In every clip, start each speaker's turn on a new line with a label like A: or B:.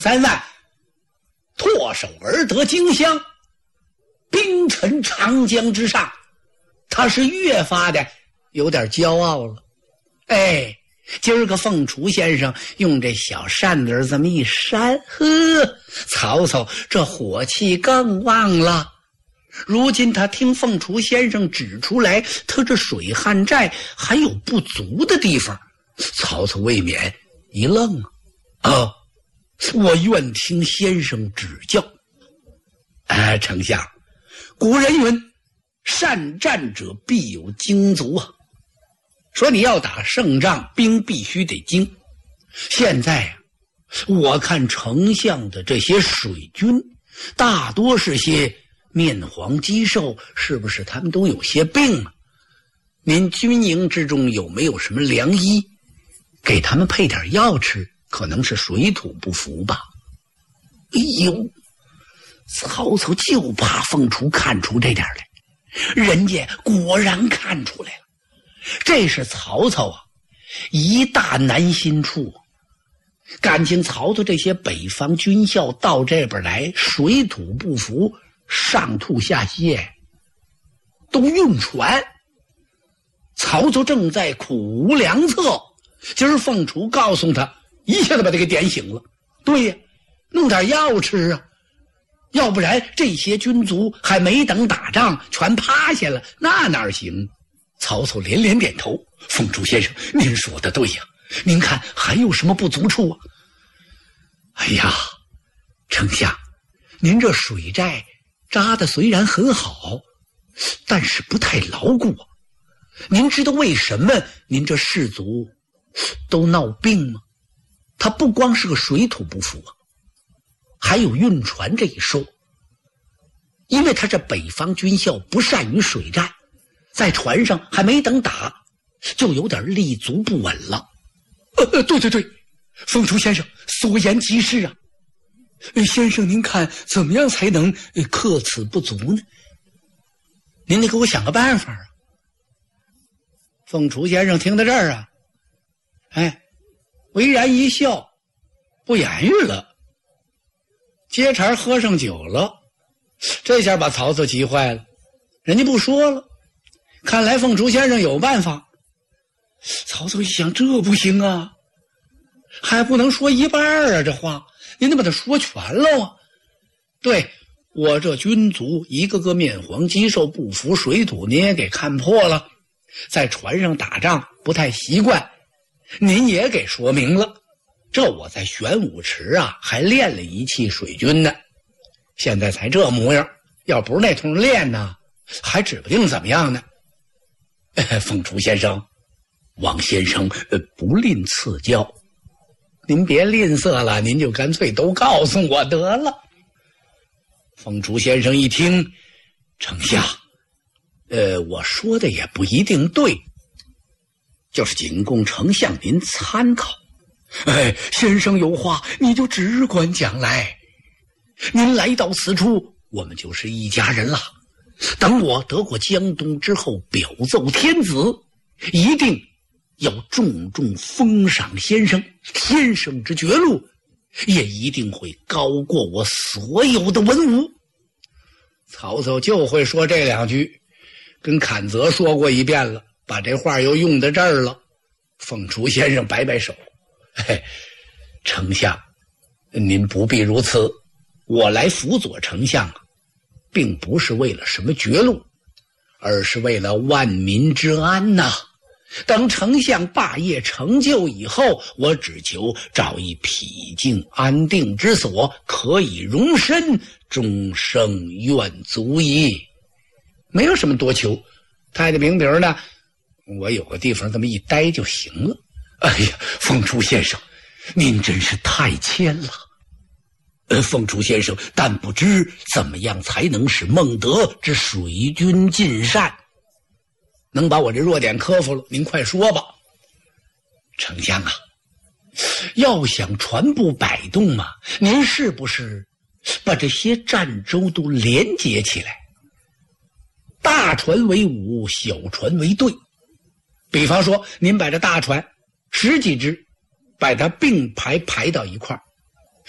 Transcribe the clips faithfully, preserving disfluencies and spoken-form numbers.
A: 三万，唾手而得荆襄，兵陈长江之上，他是越发的有点骄傲了。哎，今儿个凤雏先生用这小扇子这么一扇，呵，曹操这火气更旺了。如今他听凤雏先生指出来，他这水旱寨还有不足的地方，曹操未免一愣啊！啊，我愿听先生指教。哎，丞相，古人云，善战者必有精足啊。说你要打胜仗，兵必须得精。现在啊，我看丞相的这些水军，大多是些面黄肌瘦，是不是他们都有些病啊？您军营之中有没有什么良医，给他们配点药吃？可能是水土不服吧。哎呦，曹操就怕凤雏看出这点来，人家果然看出来了。这是曹操啊一大难心处。感情曹操这些北方军校到这边来，水土不服，上吐下泻，都晕船。曹操正在苦无良策，今儿凤雏告诉他，一下子把他给点醒了。对呀，弄点药吃啊，要不然这些军卒还没等打仗全趴下了，那哪行？曹操连连点头，凤雏先生，您说的对呀，您看还有什么不足处啊？哎呀，丞相，您这水寨扎的虽然很好，但是不太牢固啊。您知道为什么您这士卒都闹病吗？他不光是个水土不服啊，还有晕船这一说。因为他这北方军校不善于水战，在船上还没等打，就有点立足不稳了。呃，对对对，凤雏先生所言极是啊。先生您看怎么样才能克此不足呢？您得给我想个办法啊。凤雏先生听到这儿啊，哎，微然一笑，不言语了。接茬喝上酒了，这下把曹操急坏了，人家不说了，看来凤雏先生有办法。曹操一想，这不行啊，还不能说一半啊，这话您得把它说全了啊。对，我这军卒一个个面黄肌瘦，不服水土，您也给看破了，在船上打仗不太习惯，您也给说明了。这我在玄武池啊还练了一气水军呢，现在才这模样，要不是那通练呢，还指不定怎么样呢。哎，凤雏先生，王先生呃不吝赐教，您别吝啬了，您就干脆都告诉我得了。凤雏先生一听，丞相，呃，我说的也不一定对，就是仅供丞相您参考。哎，先生有话你就只管讲来，您来到此处，我们就是一家人了。等我得过江东之后，表奏天子，一定要重重封赏先生，先生之绝路也一定会高过我所有的文武。曹操就会说这两句，跟阚泽说过一遍了，把这话又用在这儿了。凤雏先生摆摆手，嘿，丞相您不必如此，我来辅佐丞相啊，并不是为了什么绝路，而是为了万民之安呐、啊。等丞相霸业成就以后，我只求找一僻静安定之所，可以容身，终生愿足矣。没有什么多求，太太平平呢，我有个地方这么一待就行了。哎呀，凤雏先生，您真是太谦了。呃，凤雏先生，但不知怎么样才能使孟德之水军尽善，能把我这弱点克服了？您快说吧。丞相啊，要想船不摆动嘛，您是不是把这些战舟都连接起来，大船为伍，小船为队？比方说您把这大船十几只，把它并排排到一块儿，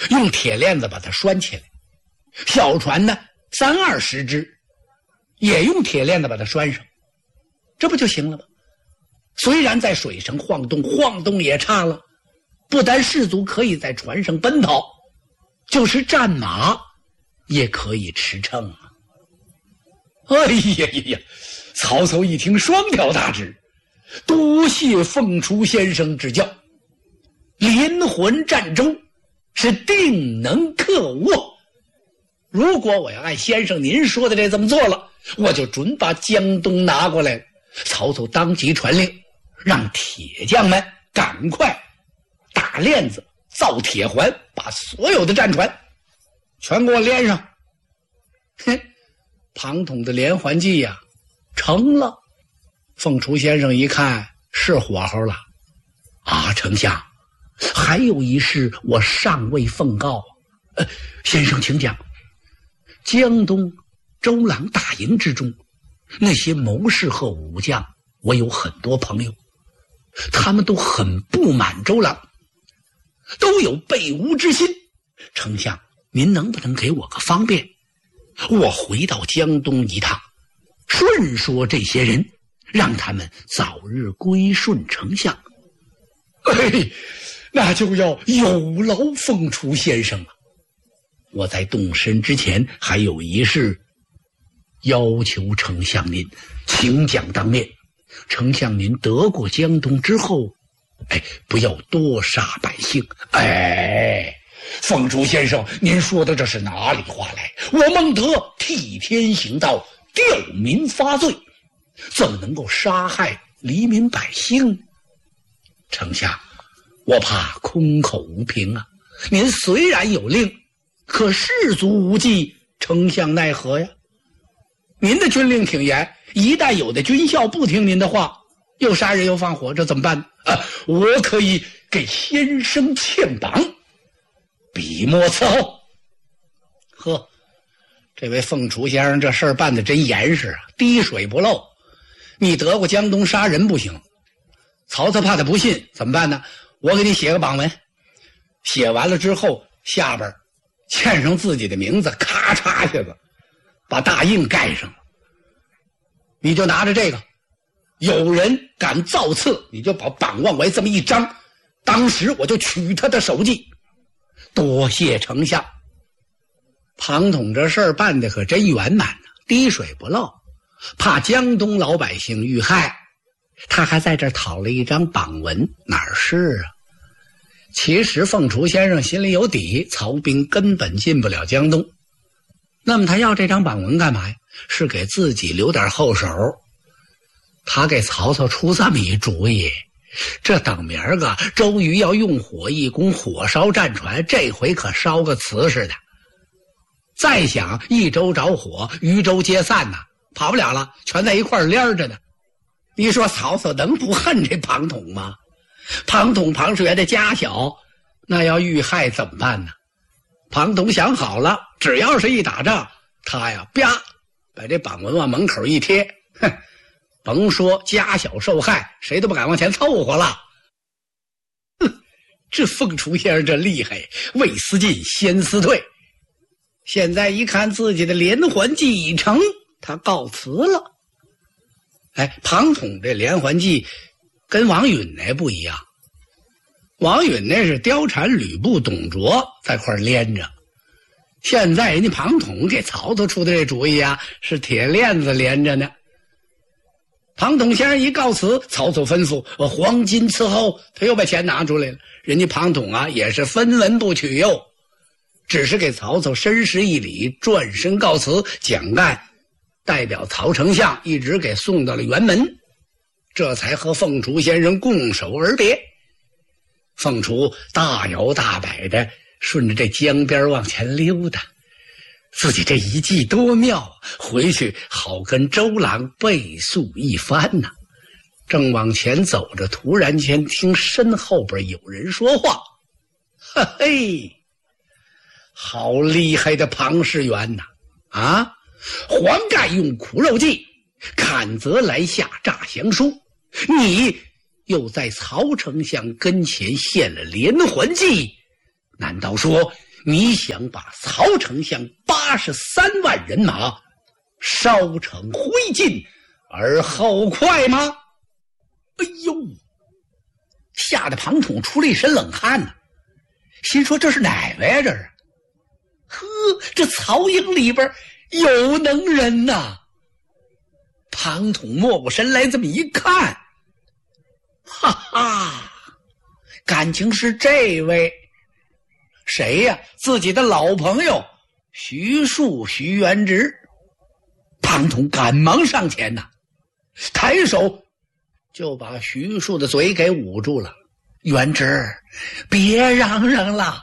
A: 用铁链子把它拴起来。小船呢，三二十只，也用铁链子把它拴上，这不就行了吗？虽然在水上晃动，晃动也差了，不但士卒可以在船上奔跑，就是战马也可以驰骋啊！哎呀呀呀！曹操一听，双挑大指，多谢凤雏先生指教，连环战舟是定能克倭。如果我要按先生您说的这这么做了，我就准把江东拿过来了。曹操当即传令，让铁匠们赶快打链子造铁环，把所有的战船全给我连上。哼，庞统的连环计呀、啊，成了。凤雏先生一看是火候了啊，丞相，还有一事我尚未奉告。呃，先生请讲。江东周郎大营之中，那些谋士和武将，我有很多朋友，他们都很不满周郎，都有背吴之心。丞相，您能不能给我个方便？我回到江东一趟，顺说这些人，让他们早日归顺丞相。哎，那就要有劳凤雏先生了。我在动身之前还有一事要求丞相您，请讲当面。丞相您得过江东之后，哎，不要多杀百姓。哎，凤雏先生，您说的这是哪里话来？我孟德替天行道，吊民发罪，怎么能够杀害黎民百姓？丞相，我怕空口无凭啊。您虽然有令，可士卒无忌，丞相奈何呀？您的军令挺严，一旦有的军校不听您的话，又杀人又放火，这怎么办啊？我可以给先生欠榜，笔墨伺候。呵，这位凤雏先生这事儿办得真严实啊，滴水不漏。你得过江东杀人不行，曹操怕他不信，怎么办呢？我给你写个榜文，写完了之后下边嵌上自己的名字，咔嚓下子把大印盖上了。你就拿着这个，有人敢造次，你就把榜往外这么一张，当时我就取他的首级。多谢丞相。庞统这事儿办得可真圆满呢，滴水不漏，怕江东老百姓遇害，他还在这儿讨了一张榜文，哪儿是啊？其实凤雏先生心里有底，曹兵根本进不了江东。那么他要这张榜文干嘛呀？是给自己留点后手。他给曹操出这么一主意，这等明儿个周瑜要用火一攻，火烧战船，这回可烧个瓷似的。再想一周着火，渝州皆散呐，跑不了了，全在一块儿连着呢。你说曹操能不恨这庞统吗？庞统庞士元的家小，那要遇害怎么办呢？庞统想好了，只要是一打仗，他呀啪把这榜文往门口一贴，哼，甭说家小受害，谁都不敢往前凑合了。哼，这凤雏先生这厉害，未思进先思退。现在一看自己的连环计已成，他告辞了。哎，庞统这连环计跟王允那不一样，王允那是貂蝉、吕布、董卓在块连着，现在人家庞统给曹操出的这主意啊，是铁链子连着呢。庞统先生一告辞，曹操吩咐我黄金伺候，他又把钱拿出来了。人家庞统啊也是分文不取哟，只是给曹操深施一礼，转身告辞。蒋干代表曹丞相一直给送到了辕门，这才和凤雏先生拱手而别。凤雏大摇大摆的顺着这江边往前溜达，自己这一计多妙，回去好跟周郎背诉一番呢、啊。正往前走着，突然间听身后边有人说话：“嘿嘿，好厉害的庞士元呐！啊，黄盖用苦肉计，坎泽来下诈降书，你又在曹丞相跟前献了连环计，难道说你想把曹丞相八十三万人马烧成灰烬而后快吗？哎呦，吓得庞统出了一身冷汗呢、啊，心说这是哪位啊？这是，呵，这曹营里边有能人呐、啊！庞统摸过身来，这么一看，哈哈，感情是这位。谁呀、啊？自己的老朋友徐庶、徐元直。庞统赶忙上前呐、啊，抬手就把徐庶的嘴给捂住了。元直，别嚷嚷了。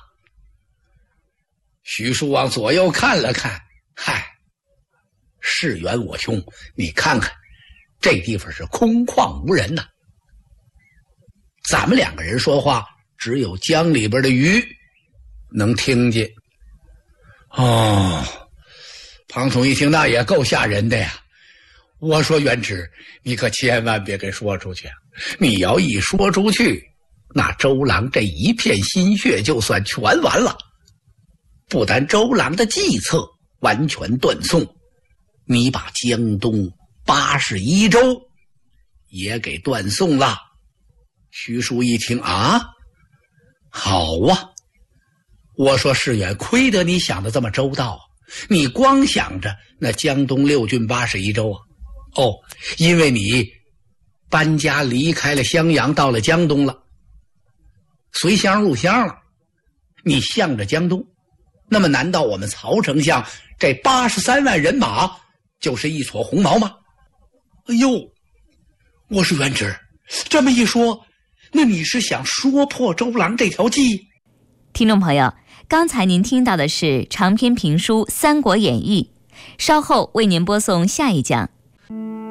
A: 徐庶往左右看了看，嗨，是元我兄，你看看，这地方是空旷无人呐、啊。咱们两个人说话，只有江里边的鱼能听见。哦，庞统一听，那也够吓人的呀。我说元直，你可千万别给说出去啊！你要一说出去，那周郎这一片心血就算全完了。不但周郎的计策完全断送，你把江东八十一州也给断送了。徐庶一听啊，好啊！我说世远，亏得你想得这么周到啊！你光想着那江东六郡八十一州啊？哦，因为你搬家离开了襄阳，到了江东了，随乡入乡了，你向着江东。那么难道我们曹丞相这八十三万人马就是一撮红毛吗？哎呦，我说元直，这么一说，那你是想说破周郎这条计？
B: 听众朋友，刚才您听到的是长篇评书《三国演义》，稍后为您播送下一讲。